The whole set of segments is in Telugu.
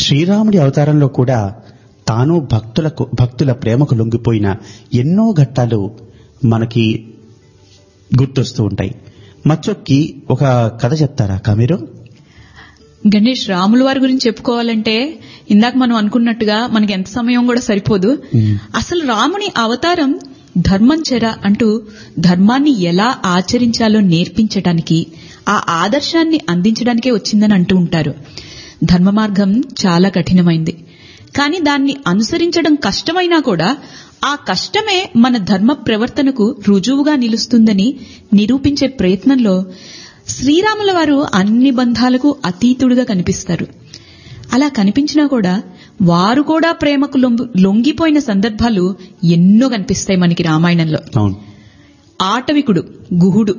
శ్రీరాముడి అవతారంలో కూడా తాను భక్తుల ప్రేమకు లొంగిపోయిన ఎన్నో ఘట్టాలు మనకి గుర్తొస్తూ ఉంటాయి. మచ్చొక్కి ఒక కథ చెప్తారా మీరు? గణేష్, రాముల వారి గురించి చెప్పుకోవాలంటే ఇందాక మనం అనుకున్నట్టుగా మనకి ఎంత సమయం కూడా సరిపోదు. అసలు రాముని అవతారం ధర్మం చెర అంటూ ధర్మాన్ని ఎలా ఆచరించాలో నేర్పించడానికి, ఆ ఆదర్శాన్ని అందించడానికే వచ్చిందని అంటూ ఉంటారు. ధర్మ మార్గం చాలా కఠినమైంది, కానీ దాన్ని అనుసరించడం కష్టమైనా కూడా ఆ కష్టమే మన ధర్మ ప్రవర్తనకు రుజువుగా నిలుస్తుందని నిరూపించే ప్రయత్నంలో శ్రీరాముల వారు అన్ని బంధాలకు అతీతుడుగా కనిపిస్తారు. అలా కనిపించినా కూడా వారు కూడా ప్రేమకు లొంగిపోయిన సందర్భాలు ఎన్నో కనిపిస్తాయి మనకి రామాయణంలో. ఆటవికుడు గుహుడు,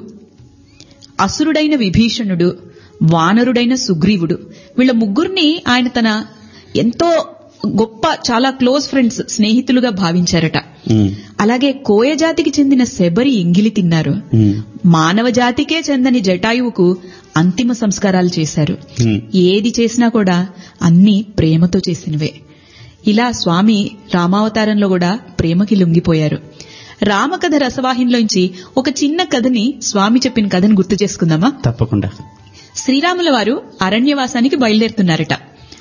అసురుడైన విభీషణుడు, వానరుడైన సుగ్రీవుడు, వీళ్ళ ముగ్గురిని ఆయన తన ఎంతో గొప్ప, చాలా క్లోజ్ ఫ్రెండ్స్, స్నేహితులుగా భావించారట. అలాగే కోయ జాతికి చెందిన శబరి ఎంగిలి తిన్నారు. మానవ జాతికే చెందని జటాయువుకు అంతిమ సంస్కారాలు చేశారు. ఏది చేసినా కూడా అన్ని ప్రేమతో చేసినవే. ఇలా స్వామి రామావతారంలో కూడా ప్రేమకి లొంగిపోయారు. రామకథ రసవాహినిలోంచి ఒక చిన్న కథని, స్వామి చెప్పిన కథని గుర్తు చేసుకుందామా? తప్పకుండా. శ్రీరాముల వారు అరణ్యవాసానికి బయలుదేరుతున్నారట.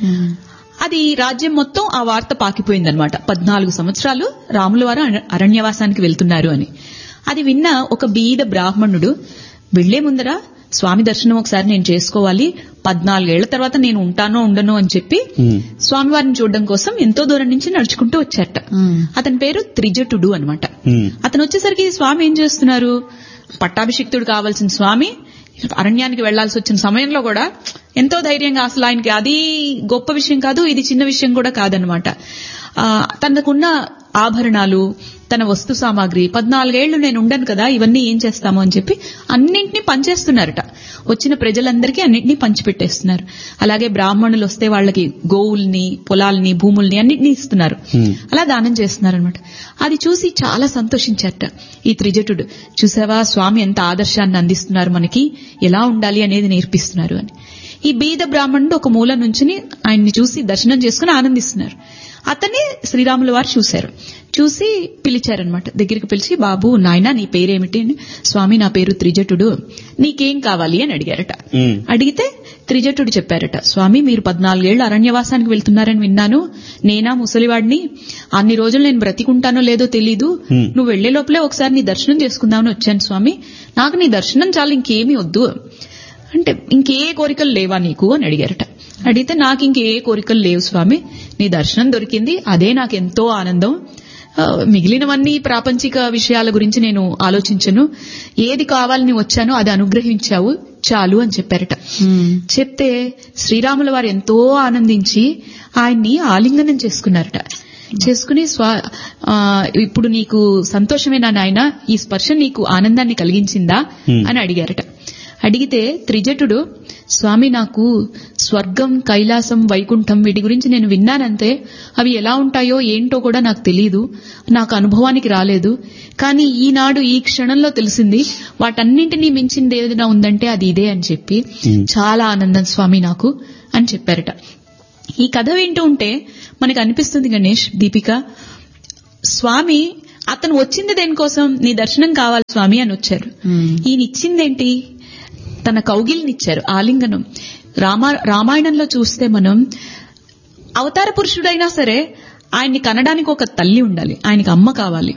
అది రాజ్యం మొత్తం ఆ వార్త పాకిపోయిందనమాట. 14 సంవత్సరాలు రాముల వారు అరణ్యవాసానికి వెళ్తున్నారు అని. అది విన్న ఒక బీద బ్రాహ్మణుడు, వెళ్లే ముందర స్వామి దర్శనం ఒకసారి నేను చేసుకోవాలి, 14 ఏళ్ల తర్వాత నేను ఉంటానో ఉండనో అని చెప్పి స్వామివారిని చూడడం కోసం ఎంతో దూరం నుంచి నడుచుకుంటూ వచ్చారట. అతని పేరు త్రిజటుడు అనమాట. అతను వచ్చేసరికి స్వామి ఏం చేస్తున్నారు, పట్టాభిషిక్తుడు కావాల్సిన స్వామి అరణ్యానికి వెళ్లాల్సి వచ్చిన సమయంలో కూడా ఎంతో ధైర్యంగా, అసలు ఆయనకి అది గొప్ప విషయం కాదు, ఇది చిన్న విషయం కూడా కాదనమాట. తనకున్న ఆభరణాలు, తన వస్తు సామాగ్రి, 14 ఏళ్లు నేను ఉండను కదా, ఇవన్నీ ఏం చేస్తాము అని చెప్పి అన్నింటినీ పంచేస్తున్నారట. వచ్చిన ప్రజలందరికీ అన్నింటినీ పంచిపెట్టేస్తున్నారు. అలాగే బ్రాహ్మణులు వస్తే వాళ్ళకి గోవుల్ని, పొలాల్ని, భూముల్ని అన్నింటినీ ఇస్తున్నారు. అలా దానం చేస్తున్నారనమాట. అది చూసి చాలా సంతోషించారట ఈ త్రిజటుడు. చూసావా, స్వామి ఎంత ఆదర్శాన్ని అందిస్తున్నారు, మనకి ఎలా ఉండాలి అనేది నేర్పిస్తున్నారు అని. ఈ బీద బ్రాహ్మణుడు ఒక మూల నుంచుని ఆయన్ని చూసి దర్శనం చేసుకుని ఆనందిస్తున్నారు. అతన్ని శ్రీరాముల వారు చూశారు. చూసి పిలిచారనమాట. దగ్గరికి పిలిచి, బాబు నాయనా నీ పేరేమిటి అని. స్వామి నా పేరు త్రిజటుడు, నీకేం కావాలి అని అడిగారట. అడిగితే త్రిజటుడు చెప్పారట, స్వామి మీరు 14 ఏళ్లు అరణ్యవాసానికి వెళ్తున్నారని విన్నాను. నేనా ముసలివాడిని, అన్ని రోజులు నేను బ్రతికుంటానో లేదో తెలీదు. నువ్వు వెళ్లే లోపలే ఒకసారి నీ దర్శనం చేసుకుందామని వచ్చాను స్వామి. నాకు నీ దర్శనం చాలు, ఇంకేమీ వద్దు అంటే, ఇంకే కోరికలు లేవా నీకు అని అడిగారట. అడిగితే నాకు ఇంకే కోరికలు లేవు స్వామి, నీ దర్శనం దొరికింది, అదే నాకు ఎంతో ఆనందం. మిగిలినవన్నీ ప్రాపంచిక విషయాల గురించి నేను ఆలోచించను. ఏది కావాలని వచ్చానో అది అనుగ్రహించావు చాలు అని చెప్పారట. చెప్తే శ్రీరాముల వారు ఎంతో ఆనందించి ఆయన్ని ఆలింగనం చేసుకున్నారట. చేసుకుని, ఇప్పుడు నీకు సంతోషమేనా నాయనా, ఈ స్పర్శ నీకు ఆనందాన్ని కలిగించిందా అని అడిగారట. అడిగితే త్రిజటుడు, స్వామి నాకు స్వర్గం, కైలాసం, వైకుంఠం వీటి గురించి నేను విన్నానంతే, అవి ఎలా ఉంటాయో ఏంటో కూడా నాకు తెలియదు, నాకు అనుభవానికి రాలేదు. కానీ ఈనాడు ఈ క్షణంలో తెలిసింది, వాటన్నింటినీ మించింది ఏదైనా ఉందంటే అది ఇదే అని చెప్పి చాలా ఆనందం స్వామి నాకు అని చెప్పారట. ఈ కథ వింటూ ఉంటే మనకు అనిపిస్తుంది గణేష్, దీపిక, స్వామి అతను వచ్చింది దేనికోసం, నీ దర్శనం కావాలి స్వామి అని వచ్చారు. ఈయన ఇచ్చిందేంటి, తన కౌగిలినిచ్చారు, ఆలింగనం. రామాయణంలో చూస్తే మనం అవతార పురుషుడైనా సరే ఆయన్ని కనడానికి ఒక తల్లి ఉండాలి, ఆయనకి అమ్మ కావాలి.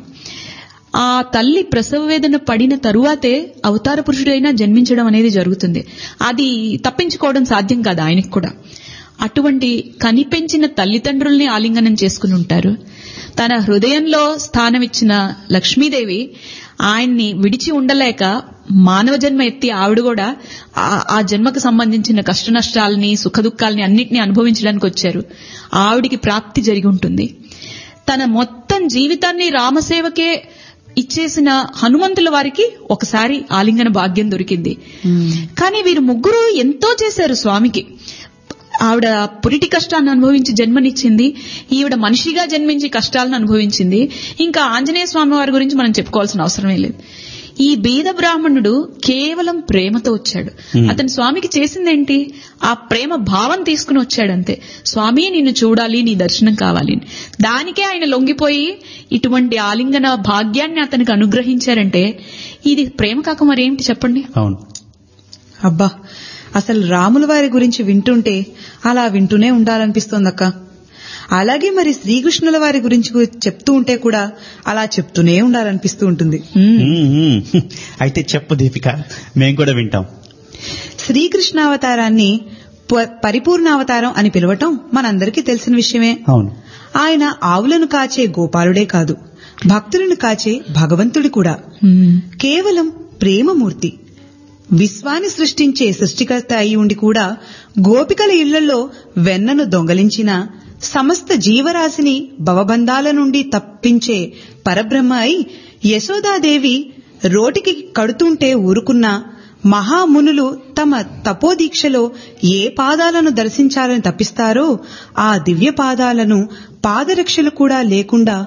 ఆ తల్లి ప్రసవ వేదన పడిన తరువాతే అవతార పురుషుడైనా జన్మించడం అనేది జరుగుతుంది. అది తప్పించుకోవడం సాధ్యం కాదు ఆయనకు కూడా. అటువంటి కనిపెంచిన తల్లిదండ్రుల్ని ఆలింగనం చేసుకుని ఉంటారు. తన హృదయంలో స్థానమిచ్చిన లక్ష్మీదేవి ఆయన్ని విడిచి ఉండలేక మానవ జన్మ ఎత్తి ఆవిడ కూడా ఆ జన్మకు సంబంధించిన కష్ట నష్టాలని, సుఖ దుఃఖాలని అన్నింటినీ అనుభవించడానికి వచ్చారు. ఆవిడికి ప్రాప్తి జరిగి ఉంటుంది. తన మొత్తం జీవితాన్ని రామసేవకే ఇచ్చేసిన హనుమంతుల వారికి ఒకసారి ఆలింగన భాగ్యం దొరికింది. కానీ వీరు ముగ్గురు ఎంతో చేశారు స్వామికి. ఆవిడ పురిటి కష్టాన్ని అనుభవించి జన్మనిచ్చింది, ఈవిడ మనిషిగా జన్మించి కష్టాలను అనుభవించింది. ఇంకా ఆంజనేయ స్వామి వారి గురించి మనం చెప్పుకోవాల్సిన అవసరమే లేదు. ఈ బీద బ్రాహ్మణుడు కేవలం ప్రేమతో వచ్చాడు. అతను స్వామికి చేసిందేంటి? ఆ ప్రేమ భావం తీసుకుని వచ్చాడంతే. స్వామి నిన్ను చూడాలి, నీ దర్శనం కావాలి. దానికే ఆయన లొంగిపోయి ఇటువంటి ఆలింగన భాగ్యాన్ని అతనికి అనుగ్రహించారంటే ఇది ప్రేమ కాక మరేంటి చెప్పండి? అవును. అబ్బా, అసలు రాముల వారి గురించి వింటుంటే అలా వింటూనే ఉండాలనిపిస్తోందక్క. అలాగే మరి శ్రీకృష్ణుల వారి గురించి చెప్తూ ఉంటే కూడా అలా చెప్తూనే ఉండాలనిపిస్తూ ఉంటుంది. అయితే చెప్పు దీపిక, మేం కూడా వింటాం. శ్రీకృష్ణావతారాన్ని పరిపూర్ణావతారం అని పిలవటం మనందరికీ తెలిసిన విషయమే. అవును. ఆయన ఆవులను కాచే గోపాలుడే కాదు, భక్తులను కాచే భగవంతుడి కూడా. కేవలం ప్రేమమూర్తి. విశ్వాన్ని సృష్టించే సృష్టికర్త అయి ఉండి కూడా గోపికల ఇళ్లలో వెన్నను దొంగలించిన, సమస్త జీవరాశిని భవబంధాల నుండి తప్పించే పరబ్రహ్మ అయి యశోదాదేవి రోటికి కడుతుంటే ఊరుకున్న మహామునులు తమ తపోదీక్షలో ఏ పాదాలను దర్శించాలని తప్పిస్తారో ఆ దివ్య పాదాలను పాదరక్షలు కూడా లేకుండా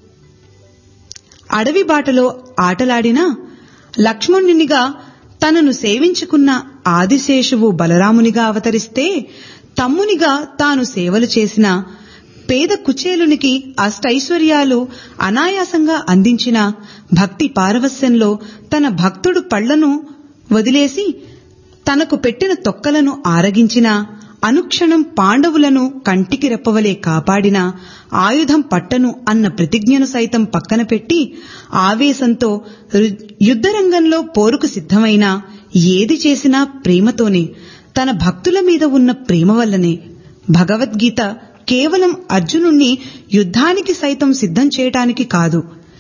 అడవి బాటలో ఆటలాడినా లక్ష్మణునిగా తనను సేవించుకున్న ఆదిశేషువు బలరామునిగా అవతరిస్తే తమ్మునిగా తాను సేవలు చేసిన, పేద కుచేలునికి అష్టైశ్వర్యాలు అనాయాసంగా అందించిన, భక్తి పారవస్యంలో తన భక్తుడు పళ్లను వదిలేసి తనకు పెట్టిన తొక్కలను ఆరగించిన, అనుక్షణం పాండవులను కంటికి రెప్పవలే కాపాడిన, ఆయుధం పట్టను అన్న ప్రతిజ్ఞను సైతం పక్కన పెట్టి ఆవేశంతో యుద్ధరంగంలో పోరుకు సిద్ధమైన, ఏది చేసినా ప్రేమతోనే, తన భక్తుల మీద ఉన్న ప్రేమ వల్లనే. భగవద్గీత కేవలం అర్జునుణ్ణి యుద్ధానికి సైతం సిద్ధం చేయటానికి కాదు,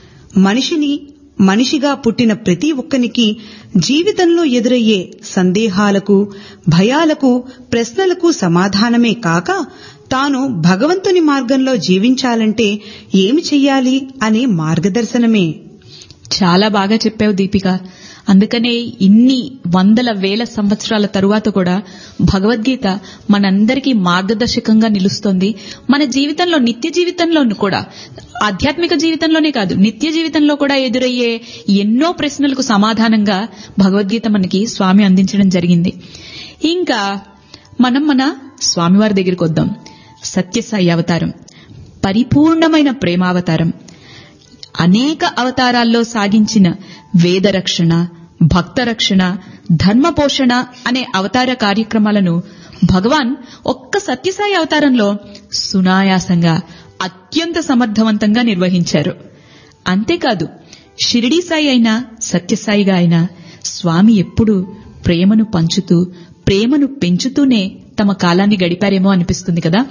మనిషిగా పుట్టిన ప్రతి ఒక్కనికి జీవితంలో ఎదురయ్యే సందేహాలకు, భయాలకు, ప్రశ్నలకు సమాధానమే కాక తాను భగవంతుని మార్గంలో జీవించాలంటే ఏమి చెయ్యాలి అనే మార్గదర్శనమే. చాలా బాగా చెప్పావు దీపిక. అందుకనే ఇన్ని వందల వేల సంవత్సరాల తరువాత కూడా భగవద్గీత మనందరికీ మార్గదర్శకంగా నిలుస్తోంది. మన జీవితంలో, నిత్య జీవితంలోనూ కూడా, ఆధ్యాత్మిక జీవితంలోనే కాదు నిత్య జీవితంలో కూడా ఎదురయ్యే ఎన్నో ప్రశ్నలకు సమాధానంగా భగవద్గీత మనకి స్వామి అందించడం జరిగింది. ఇంకా మనం మన స్వామివారి దగ్గరికి వద్దాం. సత్యసాయి అవతారం పరిపూర్ణమైన ప్రేమావతారం. అనేక అవతారాల్లో సాగించిన వేదరక్షణ, భక్తరక్షణ, ధర్మపోషణ అనే అవతార కార్యక్రమాలను భగవాన్ ఒక్క సత్యసాయి అవతారంలో సునాయాసంగా, అత్యంత సమర్థవంతంగా నిర్వహించారు. అంతేకాదు షిరిడీ సాయి అయినా సత్యసాయిగా అయినా స్వామి ఎప్పుడూ ప్రేమను పంచుతూ, ప్రేమను పెంచుతూనే తమ కాలాన్ని గడిపారేమో అనిపిస్తుంది కదా.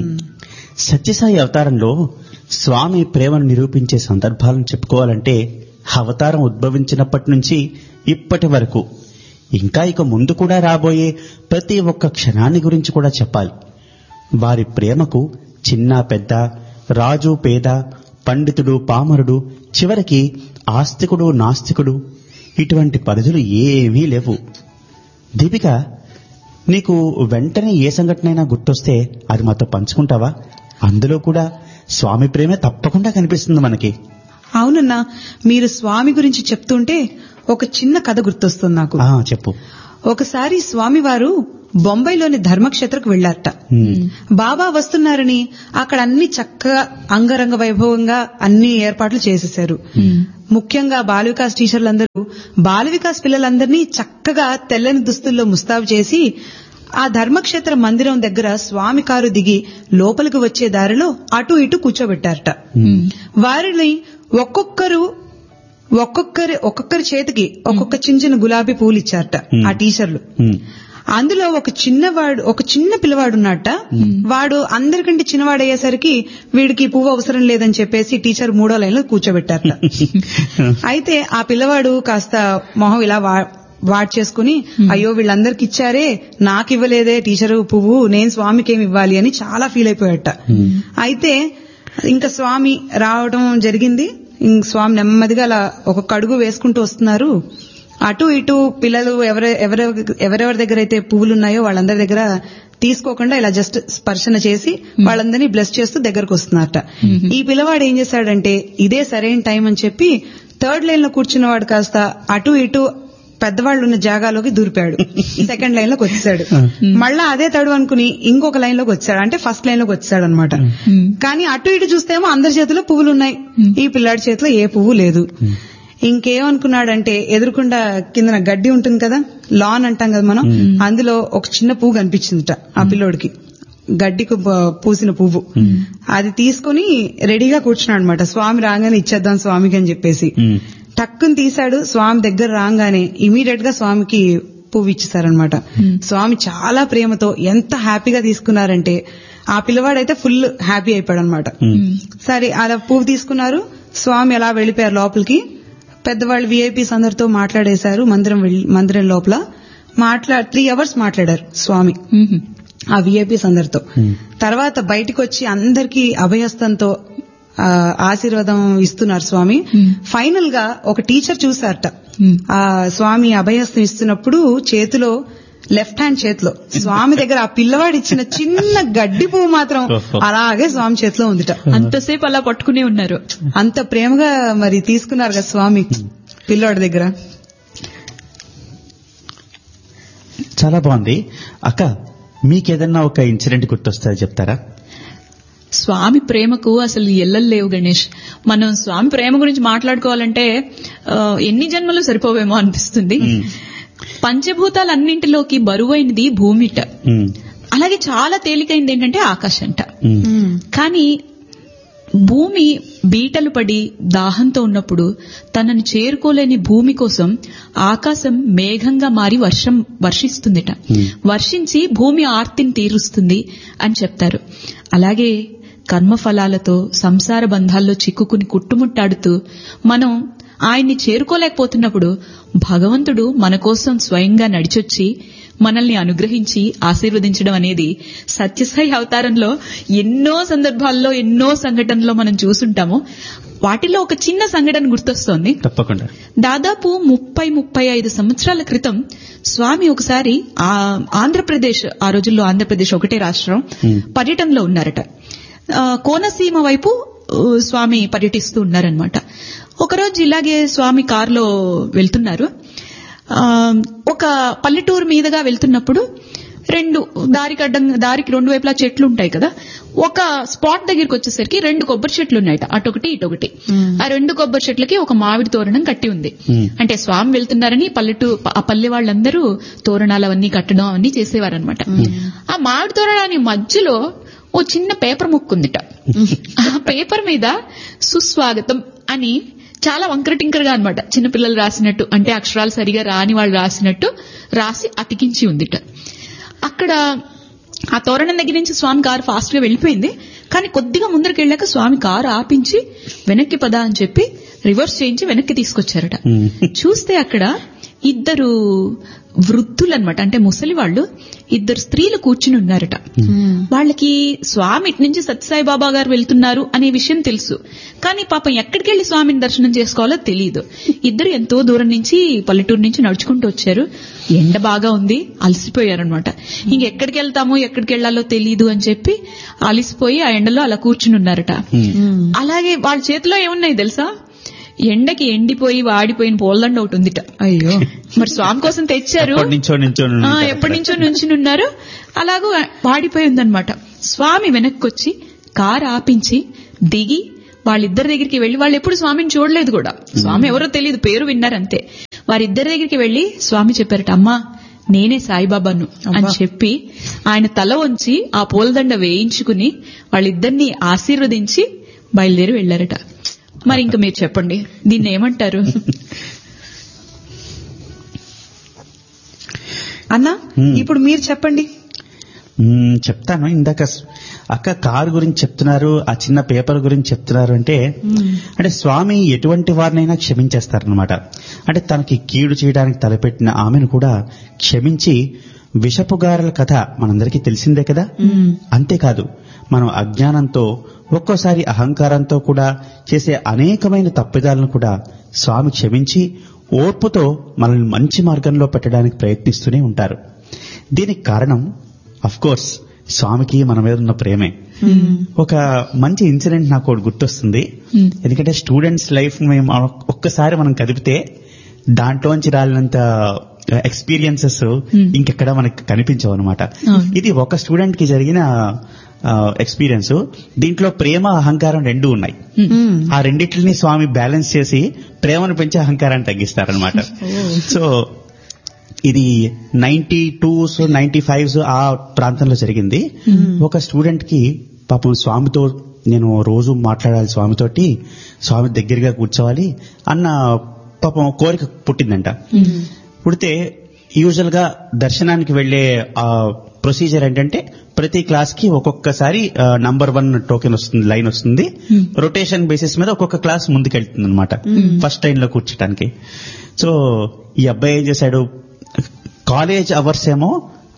సత్యసాయి అవతారంలో స్వామి ప్రేమను నిరూపించే సందర్భాలను చెప్పుకోవాలంటే అవతారం ఉద్భవించినప్పటి నుంచి ఇప్పటి వరకు, ఇంకా ఇక ముందు కూడా రాబోయే ప్రతి ఒక్క క్షణాన్ని గురించి కూడా చెప్పాలి. వారి ప్రేమకు చిన్న పెద్ద, రాజు పేద, పండితుడు పామరుడు, చివరికి ఆస్తికుడు నాస్తికుడు, ఇటువంటి పరిధులు ఏవీ లేవు. దీపిక, నీకు వెంటనే ఏ సంఘటనైనా గుర్తొస్తే అది మాతో పంచుకుంటావా? అందులో కూడా స్వామి ప్రేమే తప్పకుండా కనిపిస్తుంది మనకి. అవునన్నా, మీరు స్వామి గురించి చెప్తుంటే ఒక చిన్న కథ గుర్తొస్తుంది నాకు. చెప్పు. ఒకసారి స్వామివారు బొంబాయిలోని ధర్మక్షేత్రకు వెళ్లారట. బాబా వస్తున్నారని అక్కడ అన్ని చక్కగా అంగరంగ వైభవంగా అన్ని ఏర్పాట్లు చేసేశారు. ముఖ్యంగా బాల వికాస్ టీచర్లందరూ బాల వికాస్ పిల్లలందరినీ చక్కగా తెల్లని దుస్తుల్లో ముస్తాబు చేసి ఆ ధర్మక్షేత్ర మందిరం దగ్గర స్వామి కారు దిగి లోపలికి వచ్చే దారిలో అటు ఇటు కూర్చోబెట్టారట. వారిని ఒక్కొక్కరి చేతికి ఒక్కొక్క చిన్న గులాబీ పూలు ఇచ్చారట ఆ టీచర్లు. అందులో ఒక చిన్న పిల్లవాడున్నట్ట. వాడు అందరికంటే చిన్నవాడయ్యేసరికి వీడికి పువ్వు అవసరం లేదని చెప్పేసి టీచర్ 3వ లైన్లో కూర్చోబెట్టారట. అయితే ఆ పిల్లవాడు కాస్త మొహం ఇలా వాట్ చేసుకుని, అయ్యో వీళ్ళందరికి ఇచ్చారే, నాకు ఇవ్వలేదే టీచరు పువ్వు, నేను స్వామికి ఏమి ఇవ్వాలి అని చాలా ఫీల్ అయిపోయాట. అయితే ఇంకా స్వామి రావడం జరిగింది. స్వామి నెమ్మదిగా అలా ఒక్కొక్క అడుగు వేసుకుంటూ వస్తున్నారు. అటు ఇటు పిల్లలు ఎవరెవరి దగ్గర అయితే పువ్వులున్నాయో వాళ్ళందరి దగ్గర తీసుకోకుండా ఇలా జస్ట్ స్పర్శన చేసి వాళ్ళందరినీ బ్లెస్ చేస్తూ దగ్గరకు వస్తున్నారట. ఈ పిల్లవాడు ఏం చేశాడంటే ఇదే సరైన టైం అని చెప్పి థర్డ్ లైన్ లో కూర్చున్నవాడు కాస్త అటు ఇటు పెద్దవాళ్ళు ఉన్న జాగాలోకి దూరిపాడు. సెకండ్ లైన్ లోకి వచ్చాడు. మళ్ళా అదే తడు అనుకుని ఇంకొక లైన్ లోకి వచ్చాడు, అంటే ఫస్ట్ లైన్ లోకి వచ్చాడు అనమాట. కానీ అటు ఇటు చూస్తేమో అందరి చేతిలో పువ్వులు ఉన్నాయి, ఈ పిల్లాడి చేతిలో ఏ పువ్వు లేదు. ఇంకేమనుకున్నాడంటే ఎదురుకుండా కింద గడ్డి ఉంటుంది కదా, లాన్ అంటాం కదా మనం, అందులో ఒక చిన్న పువ్వు కనిపించిందిట ఆ పిల్లోడికి, గడ్డికి పూసిన పువ్వు. అది తీసుకుని రెడీగా కూర్చున్నాడు అనమాట. స్వామి రాగానే ఇచ్చేద్దాం స్వామికి అని చెప్పేసి టక్కుని తీశాడు. స్వామి దగ్గర రాగానే ఇమీడియట్ గా స్వామికి పువ్వు ఇచ్చేసారనమాట. స్వామి చాలా ప్రేమతో ఎంత హ్యాపీగా తీసుకున్నారంటే ఆ పిల్లవాడైతే ఫుల్ హ్యాపీ అయిపోయాడు అనమాట. సరే అలా పువ్వు తీసుకున్నారు, స్వామి అలా వెళ్లిపోయారు లోపలికి. పెద్దవాళ్ళు విఐపీస్ అందరితో మాట్లాడేశారు మందిరం లోపల. 3 hours మాట్లాడారు స్వామి ఆ విఐపీస్ అందరితో. తర్వాత బయటకు వచ్చి అందరికీ అభయహస్తంతో ఆశీర్వాదం ఇస్తున్నారు స్వామి. ఫైనల్ గా ఒక టీచర్ చూసారట ఆ స్వామి అభయహస్తం ఇస్తున్నప్పుడు చేతిలో, లెఫ్ట్ హ్యాండ్ చేతిలో స్వామి దగ్గర ఆ పిల్లవాడు ఇచ్చిన చిన్న గడ్డి పువ్వు మాత్రం అలాగే స్వామి చేతిలో ఉందిట. అంతసేపు అలా పట్టుకునే ఉన్నారు, అంత ప్రేమగా మరి తీసుకున్నారు కదా స్వామి పిల్లవాడి దగ్గర. చాలా బాగుంది అక్క. మీకేదన్నా ఒక ఇన్సిడెంట్ గుర్తొస్తా చెప్తారా? స్వామి ప్రేమకు అసలు ఎల్లలు లేవు గణేష్. మనం స్వామి ప్రేమ గురించి మాట్లాడుకోవాలంటే ఎన్ని జన్మలు సరిపోవేమో అనిపిస్తుంది. పంచభూతాలన్నింటిలోకి బరువైనది భూమిట, అలాగే చాలా తేలికైంది ఏంటంటే ఆకాశంట. కానీ భూమి బీటలు పడి దాహంతో ఉన్నప్పుడు తనను చేరుకోలేని భూమి కోసం ఆకాశం మేఘంగా మారి వర్షిస్తుందిట. వర్షించి భూమి ఆర్తిని తీరుస్తుంది అని చెప్తారు. అలాగే కర్మఫలాలతో సంసార బంధాల్లో చిక్కుకుని కుట్టుముట్టాడుతూ మనం ఆయన్ని చేరుకోలేకపోతున్నప్పుడు భగవంతుడు మన కోసం స్వయంగా నడిచొచ్చి మనల్ని అనుగ్రహించి ఆశీర్వదించడం అనేది సత్యసాయి అవతారంలో ఎన్నో సందర్భాల్లో ఎన్నో సంఘటనలో మనం చూసుంటాము. వాటిలో ఒక చిన్న సంఘటన గుర్తొస్తోంది. తప్పకుండా. దాదాపు 30-35 సంవత్సరాల క్రితం స్వామి ఒకసారి ఆంధ్రప్రదేశ్, ఆ రోజుల్లో ఆంధ్రప్రదేశ్ ఒకటే రాష్ట్రం, పర్యటనలో ఉన్నారట. కోనసీమ వైపు స్వామి పర్యటిస్తూ ఉన్నారనమాట. ఒకరోజు ఇలాగే స్వామి కారులో వెళ్తున్నారు. ఒక పల్లెటూరు మీదుగా వెళ్తున్నప్పుడు దారికి 2 వైపులా చెట్లు ఉంటాయి కదా. ఒక స్పాట్ దగ్గరికి వచ్చేసరికి 2 కొబ్బరి చెట్లు ఉన్నాయట, అటొకటి ఇటొకటి. ఆ 2 కొబ్బరి చెట్లకి ఒక మామిడి తోరణం కట్టి ఉంది. అంటే స్వామి వెళ్తున్నారని ఆ పల్లె వాళ్ళందరూ తోరణాలు అవన్నీ కట్టడం అవన్నీ చేసేవారనమాట. ఆ మామిడి తోరణాన్ని మధ్యలో ఓ చిన్న పేపర్ ముక్క ఉందిట. ఆ పేపర్ మీద సుస్వాగతం అని చాలా వంకరటింకరగా అనమాట, చిన్నపిల్లలు రాసినట్టు, అంటే అక్షరాలు సరిగా రాని వాళ్ళు రాసినట్టు రాసి అతికించి ఉందిట. అక్కడ ఆ తోరణం దగ్గర నుంచి స్వామి కారు ఫాస్ట్ గా వెళ్లిపోయింది. కానీ కొద్దిగా ముందరికి వెళ్ళాక స్వామి కారు ఆపించి వెనక్కి పద అని చెప్పి రివర్స్ చేయించి వెనక్కి తీసుకొచ్చారట. చూస్తే అక్కడ 2 వృద్ధులన్నమాట, అంటే ముసలి వాళ్ళు, 2 స్త్రీలు కూర్చుని ఉన్నారట. వాళ్ళకి స్వామి ఇటు నుంచి సత్యసాయి బాబా గారు వెళ్తున్నారు అనే విషయం తెలుసు. కానీ పాపం ఎక్కడికి వెళ్లి స్వామిని దర్శనం చేసుకోవాలో తెలియదు. 2 ఎంతో దూరం నుంచి, పల్లెటూరు నుంచి నడుచుకుంటూ వచ్చారు. ఎండ బాగా ఉంది, అలసిపోయారనమాట. ఇంకెక్కడికి వెళ్తామో ఎక్కడికి వెళ్లాలో తెలియదు అని చెప్పి అలసిపోయి ఆ ఎండలో అలా కూర్చుని ఉన్నారట. అలాగే వాళ్ళ చేతిలో ఏమున్నాయి తెలుసా? ఎండకి ఎండిపోయి వాడిపోయిన పూలదండ ఒకటి ఉందిట. అయ్యో, మరి స్వామి కోసం తెచ్చారు, ఎప్పటి నుంచో నుంచున్నారు, అలాగూ వాడిపోయి ఉందన్నమాట. స్వామి వెనక్కి వచ్చి కారు ఆపించి దిగి వాళ్ళిద్దరి దగ్గరికి వెళ్లి, వాళ్ళు ఎప్పుడు స్వామిని చూడలేదు కూడా, స్వామి ఎవరో తెలియదు, పేరు విన్నారంతే. వారిద్దరి దగ్గరికి వెళ్లి స్వామి చెప్పారట, అమ్మా నేనే సాయిబాబాను అని చెప్పి ఆయన తల వంచి ఆ పూలదండ వేయించుకుని వాళ్ళిద్దరిని ఆశీర్వదించి బయలుదేరి వెళ్లారట. మరి ఇంకా మీరు చెప్పండి, దీన్ని ఏమంటారు? అన్నా ఇప్పుడు మీరు చెప్పండి. చెప్తాను. ఇందాక అక్క కారు గురించి చెప్తున్నారు, ఆ చిన్న పేపర్ గురించి చెప్తున్నారు. అంటే స్వామి ఎటువంటి వారినైనా క్షమించేస్తారనమాట. అంటే తనకి కీడు చేయడానికి తలపెట్టిన ఆమెను కూడా క్షమించి, విషపుగారుల కథ మనందరికీ తెలిసిందే కదా. అంతేకాదు, మనం అజ్ఞానంతో, ఒక్కోసారి అహంకారంతో కూడా చేసే అనేకమైన తప్పిదాలను కూడా స్వామి క్షమించి ఓర్పుతో మనల్ని మంచి మార్గంలో పెట్టడానికి ప్రయత్నిస్తూనే ఉంటారు. దీనికి కారణం అఫ్ కోర్స్ స్వామికి మన మీద ఉన్న ప్రేమే. ఒక మంచి ఇన్సిడెంట్ నాకు ఒకటి గుర్తొస్తుంది. ఎందుకంటే స్టూడెంట్స్ లైఫ్ మేము ఒక్కసారి మనం కదిపితే దాంట్లోంచి రాలినంత ఎక్స్పీరియన్సెస్ ఇంకెక్కడ మనకి కనిపించవు అనమాట. ఇది ఒక స్టూడెంట్ కి జరిగిన ఎక్స్పీరియన్స్. దీంట్లో ప్రేమ అహంకారం రెండు ఉన్నాయి. ఆ రెండిట్లని స్వామి బ్యాలెన్స్ చేసి ప్రేమను పెంచి అహంకారాన్ని తగ్గిస్తారనమాట. సో ఇది 92s 95s ఆ ప్రాంతంలో జరిగింది. ఒక స్టూడెంట్ కి పాపం స్వామితో నేను రోజు మాట్లాడాలి, స్వామితోటి స్వామి దగ్గరగా కూర్చోవాలి అన్న పాపం కోరిక పుట్టిందంట. పుడితే యూజువల్ గా దర్శనానికి వెళ్లే ప్రొసీజర్ ఏంటంటే ప్రతి క్లాస్ కి ఒక్కొక్కసారి నంబర్ 1 టోకెన్ వస్తుంది, లైన్ వస్తుంది. రొటేషన్ బేసిస్ మీద ఒక్కొక్క క్లాస్ ముందుకెళ్తుంది అనమాట ఫస్ట్ లైన్ లో కూర్చోటానికి. సో ఈ అబ్బాయి ఏం చేశాడు, కాలేజ్ అవర్స్ ఏమో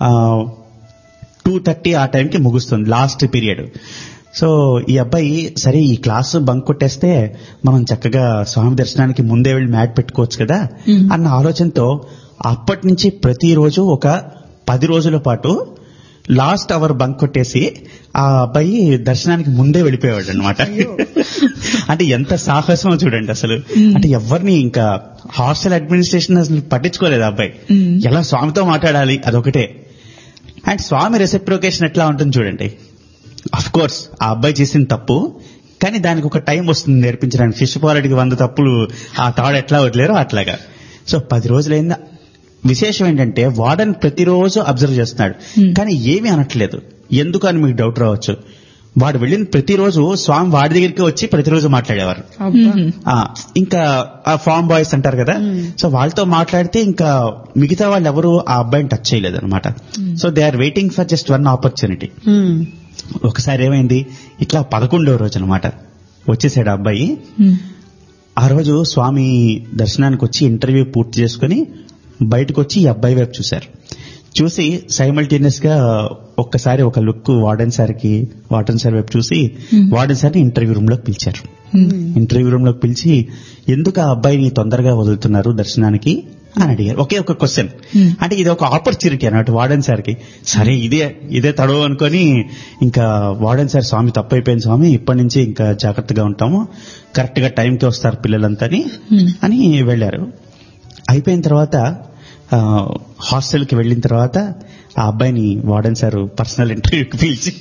2:30 ఆ టైంకి ముగుస్తుంది, లాస్ట్ పీరియడ్. సో ఈ అబ్బాయి సరే ఈ క్లాస్ బంక్ కొట్టేస్తే మనం చక్కగా స్వామి దర్శనానికి ముందే వెళ్ళి మ్యాట్ పెట్టుకోవచ్చు కదా అన్న ఆలోచనతో అప్పటి నుంచి ప్రతిరోజు ఒక 10 రోజుల పాటు లాస్ట్ అవర్ బంక్ కొట్టేసి ఆ అబ్బాయి దర్శనానికి ముందే వెళ్ళిపోయాడు అనమాట. అంటే ఎంత సాహసమో చూడండి అసలు. అంటే ఎవరిని ఇంకా హాస్టల్ అడ్మినిస్ట్రేషన్ అసలు పట్టించుకోలేదు ఆ అబ్బాయి. ఎలా స్వామితో మాట్లాడాలి అదొకటే. అండ్ స్వామి రెసిప్రొకేషన్ ఎట్లా ఉంటుంది చూడండి. అఫ్ కోర్స్ ఆ అబ్బాయి చేసిన తప్పు, కానీ దానికి ఒక టైం వస్తుంది నేర్పించడానికి. శిశుపాలుడికి 100 తప్పులు ఆ తాడు ఎట్లా వదిలేరో అట్లాగా. సో 10 రోజులైందా. విశేషం ఏంటంటే వార్డెన్ ప్రతిరోజు అబ్జర్వ్ చేస్తున్నాడు, కానీ ఏమీ అనట్లేదు. ఎందుకు అని మీకు డౌట్ రావచ్చు. వాడు వెళ్ళిన ప్రతిరోజు స్వామి వాడి దగ్గరికి వచ్చి ప్రతిరోజు మాట్లాడేవారు. ఇంకా ఆ ఫామ్ బాయ్స్ అంటారు కదా, సో వాళ్ళతో మాట్లాడితే ఇంకా మిగతా వాళ్ళు ఎవరు ఆ అబ్బాయిని టచ్ చేయలేదు అనమాట. So they are waiting for just 1 opportunity. ఒకసారి ఏమైంది, ఇట్లా 11వ రోజు అనమాట వచ్చేసాడు ఆ అబ్బాయి. ఆ రోజు స్వామి దర్శనానికి వచ్చి ఇంటర్వ్యూ పూర్తి చేసుకుని బయటకు వచ్చి ఈ అబ్బాయి వైపు చూశారు. చూసి సైమల్టేనియస్ గా ఒక్కసారి ఒక లుక్ వార్డెన్ సార్ వైపు చూసి వార్డెన్ సార్ని ఇంటర్వ్యూ రూమ్ లోకి పిలిచారు. ఇంటర్వ్యూ రూమ్ లోకి పిలిచి ఎందుకు ఆ అబ్బాయిని తొందరగా వదులుతున్నారు దర్శనానికి అని అడిగారు. ఒకే ఒక క్వశ్చన్. అంటే ఇది ఒక ఆపర్చునిటీ అన్నట్టు వార్డెన్ సార్ కి. సరే ఇదే తడవ అనుకొని ఇంకా వార్డెన్ సార్ స్వామి తప్పైపోయింది స్వామి, ఇప్పటి నుంచి ఇంకా జాగ్రత్తగా ఉంటాము, కరెక్ట్ గా టైంకి వస్తారు పిల్లలంతా అని వెళ్లారు. అయిపోయిన తర్వాత హాస్టల్ కి వెళ్ళిన తర్వాత ఆ అబ్బాయిని వార్డెన్ సార్ పర్సనల్ ఇంటర్వ్యూకి పిలిచి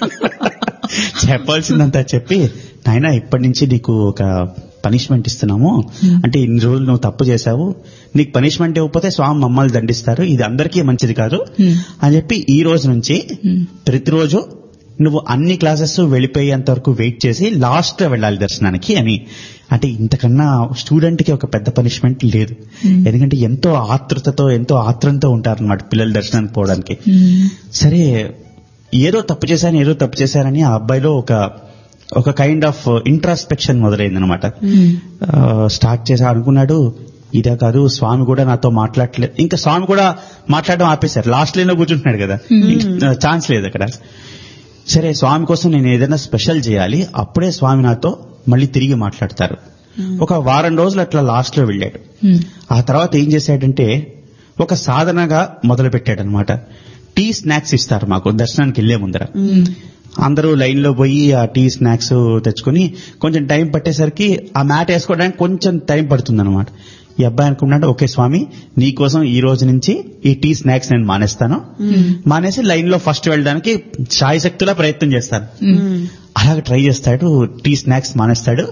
చెప్పాల్సిందంతా చెప్పి, నాయనా ఇప్పటి నుంచి నీకు ఒక పనిష్మెంట్ ఇస్తున్నాము, అంటే ఇన్ని రోజులు నువ్వు తప్పు చేశావు, నీకు పనిష్మెంట్ ఇవ్వకపోతే స్వామి మమ్మల్ని దండిస్తారు, ఇది అందరికీ మంచిది కాదు అని చెప్పి ఈ రోజు నుంచి ప్రతిరోజు నువ్వు అన్ని క్లాసెస్ వెళ్ళిపోయేంత వరకు వెయిట్ చేసి లాస్ట్ లో వెళ్ళాలి దర్శనానికి అని. అంటే ఇంతకన్నా స్టూడెంట్ కి ఒక పెద్ద పనిష్మెంట్ లేదు. ఎందుకంటే ఎంతో ఆతృతతో ఎంతో ఆత్రంతో ఉంటారన్నమాట పిల్లలు దర్శనానికి పోవడానికి. సరే ఏదో తప్పు చేశారని ఆ అబ్బాయిలో ఒక కైండ్ ఆఫ్ ఇంట్రాస్పెక్షన్ మొదలైందనమాట. స్టార్ట్ చేసా అనుకున్నాడు, ఇదే కాదు స్వామి కూడా నాతో మాట్లాడలేదు. ఇంకా స్వామి కూడా మాట్లాడడం ఆపేశారు, లాస్ట్ లైన్ లో కూర్చుంటున్నాడు కదా, ఛాన్స్ లేదు అక్కడ. సరే స్వామి కోసం నేను ఏదైనా స్పెషల్ చేయాలి, అప్పుడే స్వామి నాతో మళ్ళీ తిరిగి మాట్లాడతారు. ఒక వారం రోజులు అట్లా లాస్ట్ లో వెళ్ళాడు. ఆ తర్వాత ఏం చేశాడంటే ఒక సాధనగా మొదలు పెట్టాడనమాట. టీ స్నాక్స్ ఇస్తారు మాకు దర్శనానికి వెళ్లే ముందర. అందరూ లైన్ లో పోయి ఆ టీ స్నాక్స్ తెచ్చుకుని కొంచెం టైం పట్టేసరికి ఆ మ్యాట్ వేసుకోవడానికి కొంచెం టైం పడుతుందన్నమాట. ఈ అబ్బాయి అనుకున్నాడు, ఓకే స్వామి నీకోసం ఈ రోజు నుంచి ఈ టీ స్నాక్స్ నేను మానేసి లైన్ లో ఫస్ట్ వెళ్ళడానికి శాయశక్తులా ప్రయత్నం చేస్తాను. అలాగే ట్రై చేస్తాడు, టీ స్నాక్స్ మానేస్తాడు.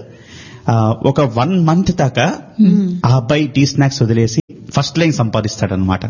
ఒక 1 month దాకా ఆ అబ్బాయి టీ స్నాక్స్ వదిలేసి ఫస్ట్ లైన్ సంపాదిస్తాడు అనమాట.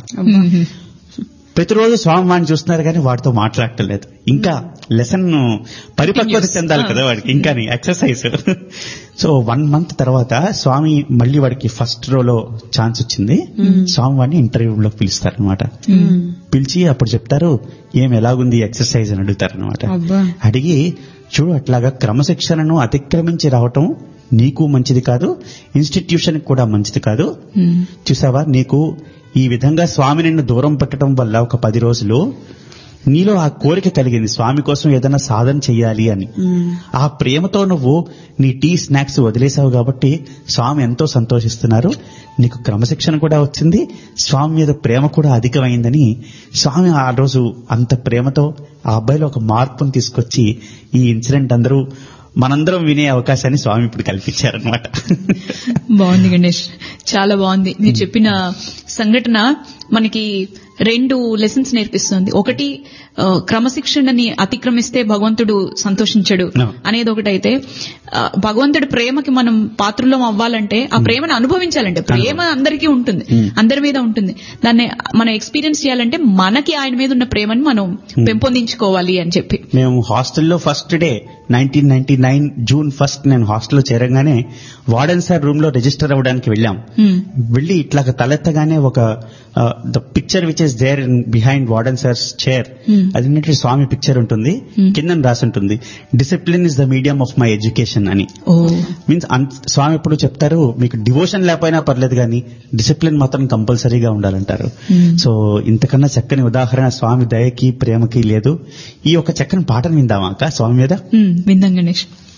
ప్రతిరోజు స్వామి వాడిని చూస్తున్నారు కానీ వాడితో మాట్లాడటం లేదు. ఇంకా లెసన్ పరిపక్వత చెందాలి కదా వాడికి, ఇంకా ఎక్సర్సైజ్. సో 1 month తర్వాత స్వామి మళ్ళీ వాడికి ఫస్ట్ రోలో ఛాన్స్ వచ్చింది. స్వామి వాడిని ఇంటర్వ్యూలోకి పిలుస్తారనమాట. పిలిచి అప్పుడు చెప్తారు, ఎలాగుంది ఎక్సర్సైజ్ అని అడుగుతారనమాట. అడిగి చూడు అట్లాగా క్రమశిక్షణను అతిక్రమించి రావటం నీకు మంచిది కాదు, ఇన్స్టిట్యూషన్ కూడా మంచిది కాదు. చూసావా నీకు ఈ విధంగా స్వామి నిన్ను దూరం పెట్టడం వల్ల ఒక 10 రోజులు నీలో ఆ కోరిక కలిగింది స్వామి కోసం ఏదైనా సాధన చెయ్యాలి అని. ఆ ప్రేమతో నువ్వు నీ టీ స్నాక్స్ వదిలేసావు కాబట్టి స్వామి ఎంతో సంతోషిస్తున్నారు. నీకు క్రమశిక్షణ కూడా వచ్చింది, స్వామి మీద ప్రేమ కూడా అధికమైందని స్వామి ఆ రోజు అంత ప్రేమతో ఆ అబ్బాయిలో ఒక మార్పును తీసుకొచ్చి ఈ ఇన్సిడెంట్ మనందరం వినే అవకాశాన్ని స్వామి ఇప్పుడు కల్పించారనమాట. బాగుంది గణేష్, చాలా బాగుంది. మీరు చెప్పిన సంఘటన మనకి 2 లెసన్స్ నేర్పిస్తుంది. ఒకటి, క్రమశిక్షణని అతిక్రమిస్తే భగవంతుడు సంతోషించడు అనేది ఒకటైతే, భగవంతుడి ప్రేమకి మనం పాత్రలం అవ్వాలంటే ఆ ప్రేమను అనుభవించాలంటే, ప్రేమ అందరికీ ఉంటుంది, అందరి మీద ఉంటుంది, దాన్ని మనం ఎక్స్పీరియన్స్ చేయాలంటే మనకి ఆయన మీద ఉన్న ప్రేమని మనం పెంపొందించుకోవాలి అని చెప్పి. మేము హాస్టల్లో ఫస్ట్ డే 1999 జూన్ 1 నేను హాస్టల్లో చేరగానే వార్డెన్ సార్ రూమ్ లో రిజిస్టర్ అవ్వడానికి వెళ్ళాం. వెళ్ళి ఇట్లా తలెత్తగానే ఒక the picture which is there in behind warden sirs chair, అది స్వామి పిక్చర్ ఉంటుంది, కింద రాసి ఉంటుంది discipline is the medium of my education అని. మీన్స్ స్వామి ఎప్పుడు చెప్తారు, మీకు డివోషన్ లేకపోయినా పర్లేదు కానీ డిసిప్లిన్ మాత్రం కంపల్సరీగా ఉండాలంటారు. సో ఇంతకన్నా చక్కని ఉదాహరణ స్వామి దయకి ప్రేమకి లేదు. ఈ ఒక చక్కని పాటను విందామా అక్క స్వామి మీద? విందాం గణేష్.